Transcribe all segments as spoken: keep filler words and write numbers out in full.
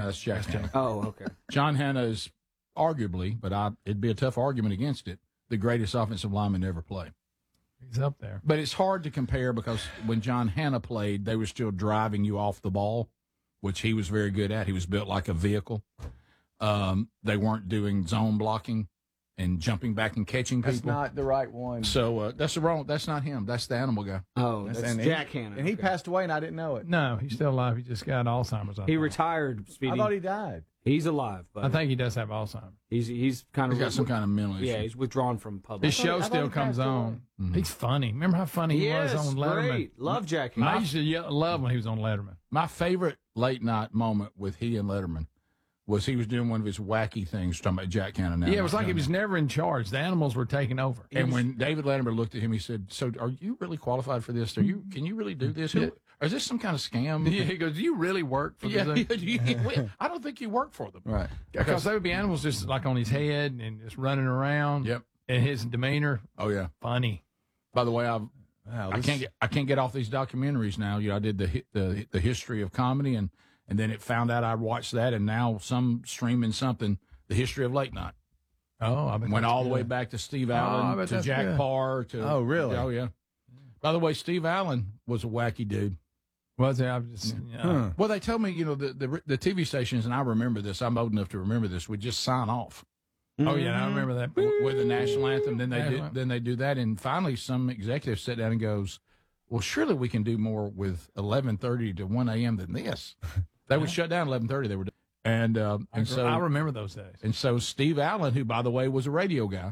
That's Jack That's Hanna. Jack. Oh, okay. John Hanna is arguably, but I, it'd be a tough argument against it, the greatest offensive lineman to ever play. He's up there. But it's hard to compare because when John Hanna played, they were still driving you off the ball, which he was very good at. He was built like a vehicle. Um, they weren't doing zone blocking and jumping back and catching people. That's not the right one. So uh, that's the wrong. That's not him. That's the animal guy. Oh, that's, and Jack he, Hanna. And he okay. passed away, and I didn't know it. No, he's still alive. He just got Alzheimer's. I He think. retired, Speedy. I thought he died. He's alive, but I think he does have Alzheimer's. he's he's kind of He's got some kind of mental issue. yeah. He's withdrawn from public. His show I thought still he comes passed on. away. Mm-hmm. He's funny. Remember how funny he, He was is on Letterman? great. Love Jack I Hanna. used to yell, love when he was on Letterman. My favorite late night moment with he and Letterman was he was doing one of his wacky things, talking about Jack Hanna now. Yeah, it was like he was never in charge. The animals were taking over. And when David Letterman looked at him, he said, "So, are you really qualified for this? Are you? Can you really do this? Who, is this some kind of scam?" Yeah, he goes, "Do you really work for Yeah, this?" yeah, I don't think you work for them. Right. Because there would be animals just like on his head and just running around. Yep. And his demeanor, Oh yeah. funny. By the way, I've Wow, I this- can't get I can't get off these documentaries now. You know, I did the hi- the the history of comedy, and and then it found out I watched that, and now some streaming something, the history of late night. Oh, I bet Went that's all the way good. back to Steve Oh, I Allen, bet to that's Jack good. Parr, to Oh, really? Oh yeah. By the way, Steve Allen was a wacky dude. Was it? I was just, yeah. Huh. Well, they told me, you know, the, the the T V stations, and I remember this. I'm old enough to remember this. Would just sign off Oh, yeah, I remember that. with the national anthem. Then they Yeah, do, right. then they do that, and finally, some executive sat down and goes, "Well, surely we can do more with eleven thirty to one a.m. than this." They would shut down eleven thirty. They were, and um, and so I remember those days. and so Steve Allen, who by the way was a radio guy,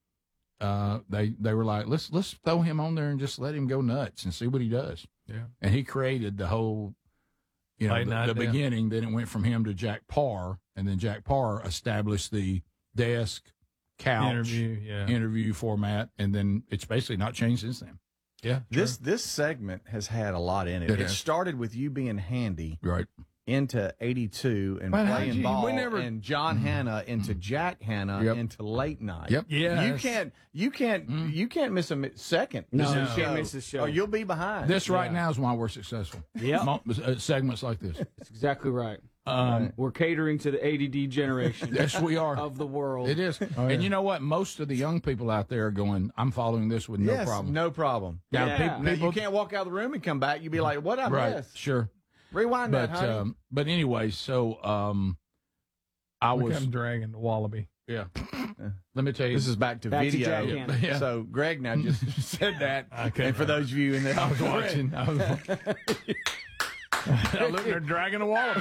uh, they they were like, let's let's throw him on there and just let him go nuts and see what he does. Yeah. And he created the whole, you know, Late the, night the deal. beginning. Then it went from him to Jack Parr, and then Jack Parr established the desk, couch, Interview, yeah. interview format, and then it's basically not changed since then. Yeah. This this segment has had a lot in it. It It, has. started with you being handy Right. into eighty-two and Well, how'd playing you- ball, we never- and John Hanna into Jack Hanna Yep. into late night. Yep. Yeah. You can't you can't you can't miss a mi- second. No, This you is can't show. miss this show. Or you'll be behind. This right Yeah. now is why we're successful. Yep. Mo- uh, segments like this. That's exactly right. Um, We're catering to the A D D generation yes, we are. of the world. It is. And you know what? Most of the young people out there are going, I'm following this with no yes, problem. no problem. Now, Yeah. peop- Now, people, you can't walk out of the room and come back. You'd be like, "What I right, miss?" sure. Rewind But, that, honey. um, but anyway, so, um, I We was, come dragging the wallaby. yeah. Let me tell you. This is back to Back to video. Jack Hanna. Yeah. So Greg now just said that. Okay. And for those of you in there, I was watching. I was I looked, they're dragging a wallaby.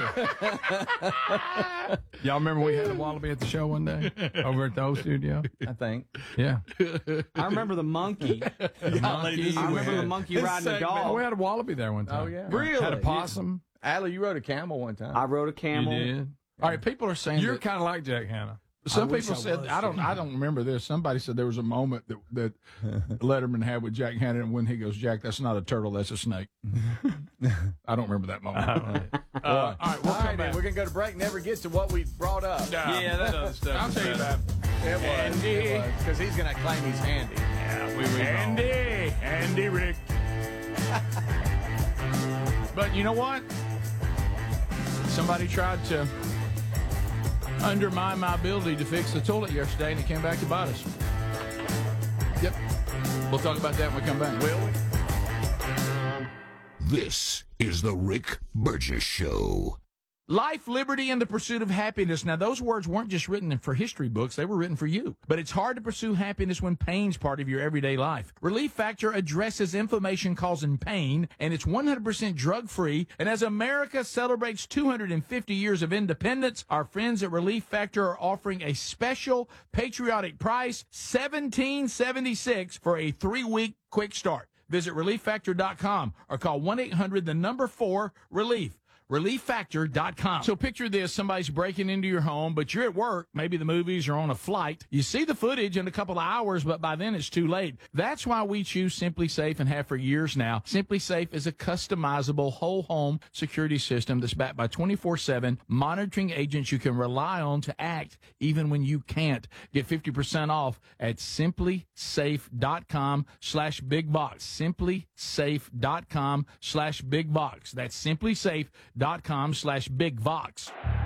Y'all remember we had a wallaby at the show one day over at the old studio? I think. Yeah. I remember the monkey. Monkey. I remember the monkey This riding a segment- Oh, dog. we had a wallaby there one time. Oh, yeah. Really? Had a possum. Allie, you rode a camel one time. I rode a camel. You did. All right, people are saying You're that, kind of like Jack Hanna. some I wish people I said, was, I don't, I don't remember this. Somebody said there was a moment that, that Letterman had with Jack Hanna, and when he goes, Jack, that's not a turtle, that's a snake. I don't remember that moment. Uh, all right, we'll All come right, back. then, we're going to go to break. Never get to what we brought up. Yeah, that other stuff. I'll tell you about It was. Andy. Because he's going to claim he's handy. Yeah, we we Andy, Andy Rick. But you know what? Somebody tried to undermine my ability to fix the toilet yesterday, and it came back to bite us. Yep. We'll talk about that when we come back. Will we? This is the Rick Burgess Show. Life, liberty, and the pursuit of happiness. Now, those words weren't just written for history books. They were written for you. But it's hard to pursue happiness when pain's part of your everyday life. Relief Factor addresses inflammation causing pain, and it's one hundred percent drug-free. And as America celebrates two hundred fifty years of independence, our friends at Relief Factor are offering a special patriotic price, seventeen seventy-six for a three-week quick start. Visit relief factor dot com or call one eight hundred the number four relief. relief factor dot com. So picture this, somebody's breaking into your home, but you're at work, maybe the movies or on a flight. You see the footage in a couple of hours, but by then it's too late. That's why we choose Simply Safe and have for years now. Simply Safe is a customizable whole home security system that's backed by twenty-four seven monitoring agents you can rely on to act even when you can't. Get fifty percent off at simply safe dot com slash big box. simply safe dot com slash big box. That's simply safe dot com slash big box.